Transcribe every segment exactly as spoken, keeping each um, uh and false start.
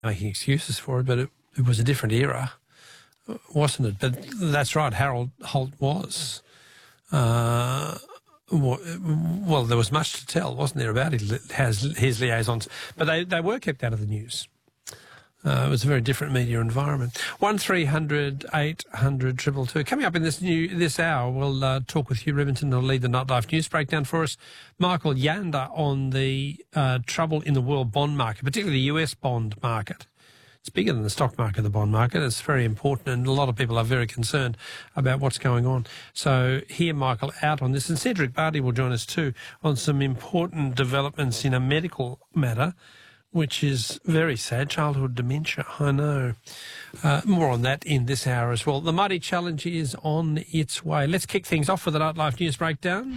making excuses for it, but it, it was a different era, wasn't it? But that's right, Harold Holt was. Uh, well, there was much to tell, wasn't there, about his, his liaisons, but they, they were kept out of the news. Uh, it was a very different media environment. One three hundred eight hundred two two two. Coming up in this new this hour, we'll uh, talk with Hugh Ribbington, who'll lead the Nightlife News Breakdown for us. Michael Yander on the uh, trouble in the world bond market, particularly the U S bond market. It's bigger than the stock market, the bond market. It's very important, and a lot of people are very concerned about what's going on. So hear Michael out on this. And Cedric Barty will join us too on some important developments in a medical matter, which is very sad, childhood dementia, I know. Uh, more on that in this hour as well. The Mighty Challenge is on its way. Let's kick things off with the Nightlife News Breakdown.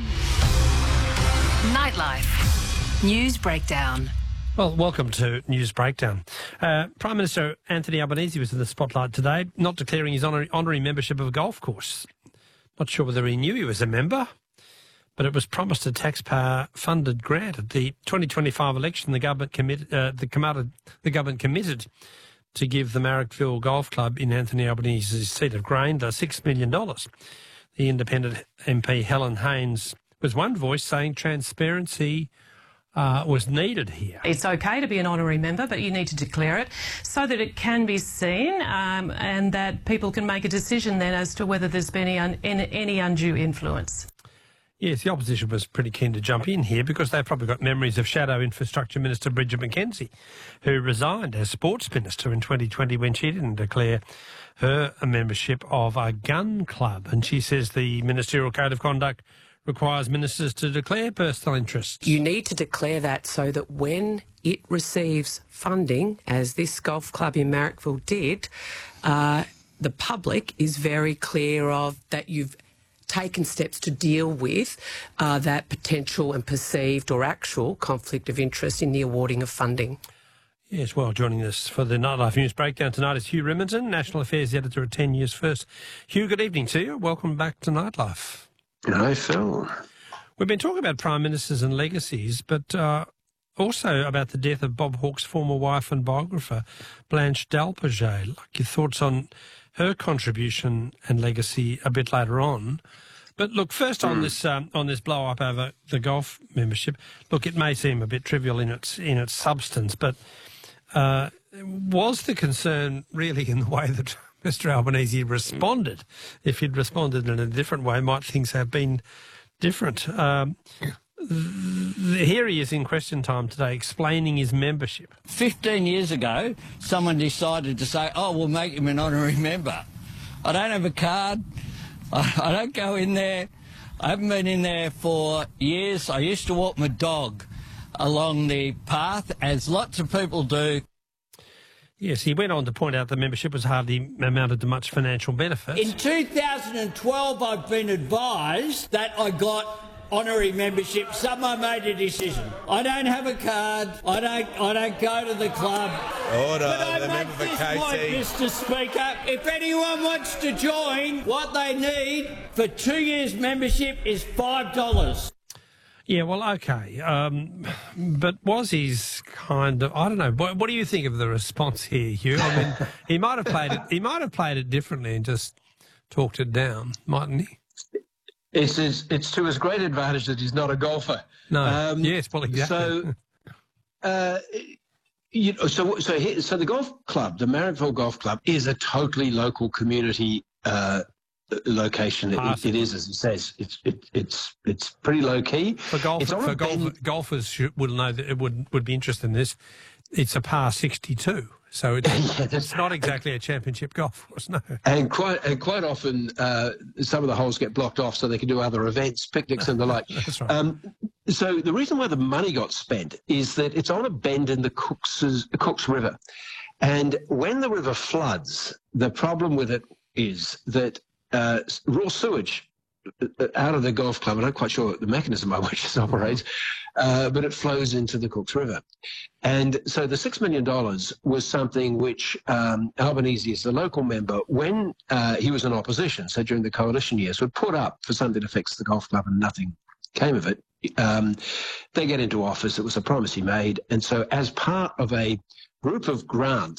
Nightlife News Breakdown. Well, welcome to News Breakdown. Uh, Prime Minister Anthony Albanese was in the spotlight today, not declaring his honorary, honorary membership of a golf course. Not sure whether he knew he was a member, but it was promised a taxpayer-funded grant at the twenty twenty-five election. The government committed, uh, the, committed, the government committed to give the Marrickville Golf Club in Anthony Albanese's seat of Graindler six million dollars. The independent M P Helen Haynes was one voice saying transparency Uh, was needed here. It's okay to be an honorary member, but you need to declare it so that it can be seen um, and that people can make a decision then as to whether there's been any, un any, any undue influence. Yes, the opposition was pretty keen to jump in here because they've probably got memories of Shadow Infrastructure Minister Bridget McKenzie, who resigned as Sports Minister in twenty twenty when she didn't declare her a membership of a gun club. And she says the Ministerial Code of Conduct requires ministers to declare personal interests. You need to declare that so that when it receives funding, as this golf club in Marrickville did, uh, the public is very clear of that you've taken steps to deal with uh, that potential and perceived or actual conflict of interest in the awarding of funding. Yes, well, joining us for the Nightlife News Breakdown tonight is Hugh Ribbington, National Affairs Editor at ten News First. Hugh, good evening to you. Welcome back to Nightlife. Hi, Phil. We've been talking about prime ministers and legacies, but uh, also about the death of Bob Hawke's former wife and biographer, Blanche Dalpaget. Like your thoughts on her contribution and legacy a bit later on. But look, first mm. on this um, on this blow up over the golf membership. Look, it may seem a bit trivial in its in its substance, but uh, was the concern really in the way that Mister Albanese responded? If he'd responded in a different way, might things have been different? Um, here he is in Question Time today explaining his membership. Fifteen years ago, someone decided to say, oh, we'll make him an honorary member. I don't have a card. I, I don't go in there. I haven't been in there for years. I used to walk my dog along the path, as lots of people do. Yes, he went on to point out the membership was hardly amounted to much financial benefit. In two thousand twelve, I've been advised that I got honorary membership. Someone made a decision. I don't have a card. I don't. I don't go to the club. Order. But I The make member for this K point, C. Mister Speaker. If anyone wants to join, what they need for two years' membership is five dollars. Yeah, well, okay. Um, but was his kind of, I don't know, what, what do you think of the response here, Hugh? I mean, he might have played it, he might have played it differently and just talked it down, mightn't he? It's, it's, it's to his great advantage that he's not a golfer. No, um, yes, well, exactly. So, uh, you know, so, so, here, so the golf club, the Marrickville Golf Club, is a totally local community uh location. It, it is, as he says, it's it, it's it's pretty low key. For golf, for golf, golfers should, will know that it would would be interested in this. It's a par sixty-two, so it's, yeah, it's not exactly a championship golf course, no. And quite and quite often, uh, some of the holes get blocked off so they can do other events, picnics and the like. That's right. Um, so the reason why the money got spent is that it's on a bend in the Cooks Cooks River, and when the river floods, the problem with it is that Uh, raw sewage out of the golf club, I'm not quite sure the mechanism by which it operates, uh, but it flows into the Cooks River. And so the six million dollars was something which um, Albanese, as a local member, when uh, he was in opposition, so during the coalition years, would put up for something to fix the golf club, and nothing came of it. Um, they get into office. It was a promise he made. And so as part of a group of grants